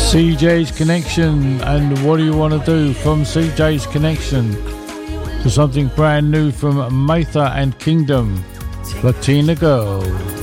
CJ's Connection, and What Do You Want to Do from CJ's Connection to something brand new from Mather and Kingdom, Latina Girl.